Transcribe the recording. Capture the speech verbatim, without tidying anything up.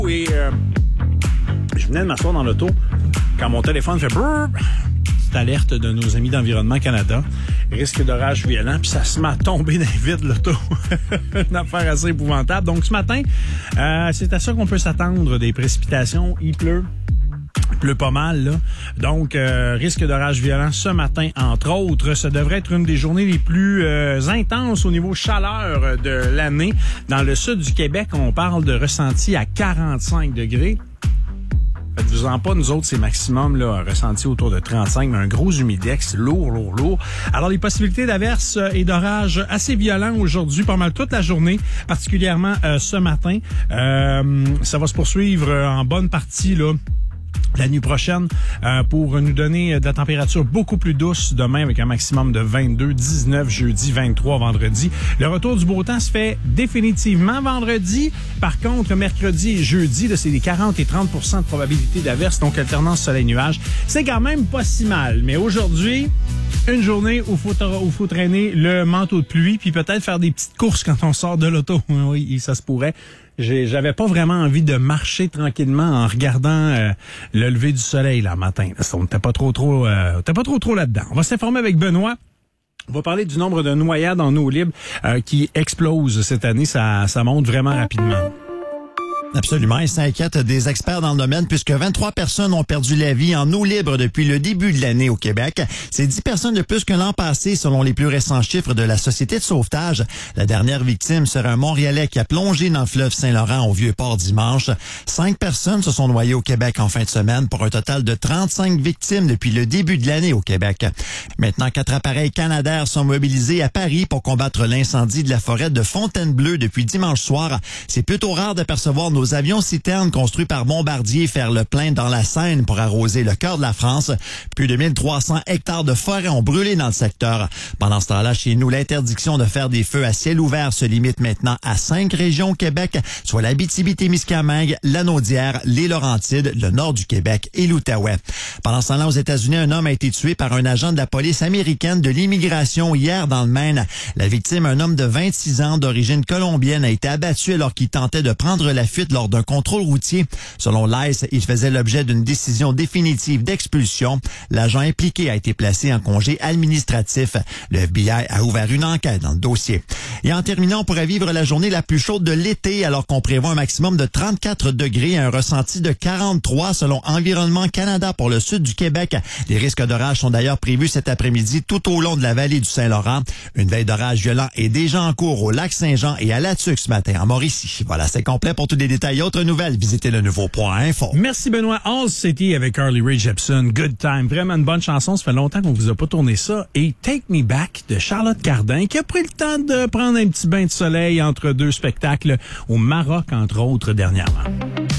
Et euh, je venais de m'asseoir dans l'auto quand mon téléphone fait brrr. C'est alerte de nos amis d'Environnement Canada. Risque d'orage violent, puis ça se met à tomber dans le vide, l'auto. Une affaire assez épouvantable. Donc ce matin, euh, c'est à ça qu'on peut s'attendre, des précipitations. Il pleut. Il pleut pas mal, là. Donc, euh, risque d'orage violent ce matin, entre autres. Ça devrait être une des journées les plus euh, intenses au niveau chaleur de l'année. Dans le sud du Québec, on parle de ressenti à quarante-cinq degrés. Faites-vous-en pas, nous autres, c'est maximum, là, ressenti autour de trente-cinq, mais un gros humidex, lourd, lourd, lourd. Alors, les possibilités d'averses et d'orages assez violents aujourd'hui, pas mal toute la journée, particulièrement euh, ce matin. Euh, ça va se poursuivre en bonne partie, là, la nuit prochaine, euh, pour nous donner de la température beaucoup plus douce demain avec un maximum de vingt-deux, dix-neuf jeudi, vingt-trois vendredi. Le retour du beau temps se fait définitivement vendredi. Par contre, mercredi et jeudi, là, c'est des quarante et trente pour cent de probabilité d'averse, donc alternance soleil-nuage. C'est quand même pas si mal. Mais aujourd'hui, une journée où faut, où faut traîner le manteau de pluie puis peut-être faire des petites courses quand on sort de l'auto. Oui, ça se pourrait. J'ai, j'avais pas vraiment envie de marcher tranquillement en regardant euh, le lever du soleil là matin. On n'était pas trop trop, euh, on était pas trop trop là-dedans. On va s'informer avec Benoît. On va parler du nombre de noyades en eau libre euh, qui explose cette année. Ça, ça monte vraiment rapidement. Absolument, ils s'inquiètent des experts dans le domaine puisque vingt-trois personnes ont perdu la vie en eau libre depuis le début de l'année au Québec. C'est dix personnes de plus que l'an passé selon les plus récents chiffres de la Société de sauvetage. La dernière victime serait un Montréalais qui a plongé dans le fleuve Saint-Laurent au Vieux-Port dimanche. Cinq personnes se sont noyées au Québec en fin de semaine pour un total de trente-cinq victimes depuis le début de l'année au Québec. Maintenant, quatre appareils Canadair sont mobilisés à Paris pour combattre l'incendie de la forêt de Fontainebleau depuis dimanche soir. C'est plutôt rare d'apercevoir nos Nos avions citernes construits par Bombardier faire le plein dans la Seine pour arroser le cœur de la France. Plus de mille trois cents hectares de forêt ont brûlé dans le secteur. Pendant ce temps-là, chez nous, l'interdiction de faire des feux à ciel ouvert se limite maintenant à cinq régions au Québec, soit l'Abitibi-Témiscamingue, la Naudière, les Laurentides, le nord du Québec et l'Outaouais. Pendant ce temps-là, aux États-Unis, un homme a été tué par un agent de la police américaine de l'immigration hier dans le Maine. La victime, un homme de vingt-six ans d'origine colombienne, a été abattu alors qu'il tentait de prendre la fuite lors d'un contrôle routier. Selon l'I C E, il faisait l'objet d'une décision définitive d'expulsion. L'agent impliqué a été placé en congé administratif. Le F B I a ouvert une enquête dans le dossier. Et en terminant, on pourrait vivre la journée la plus chaude de l'été alors qu'on prévoit un maximum de trente-quatre degrés et un ressenti de quarante-trois selon Environnement Canada pour le sud du Québec. Les risques d'orage sont d'ailleurs prévus cet après-midi tout au long de la vallée du Saint-Laurent. Une veille d'orage violent est déjà en cours au lac Saint-Jean et à La Tuque ce matin en Mauricie. Voilà, c'est complet. Pour tous les détails et autres nouvelles, visitez le nouveau point info. Merci Benoît. All City avec Carly Rae Jepsen. Good Time. Vraiment une bonne chanson. Ça fait longtemps qu'on vous a pas tourné ça. Et Take Me Back de Charlotte Cardin qui a pris le temps de prendre un petit bain de soleil entre deux spectacles au Maroc, entre autres, dernièrement.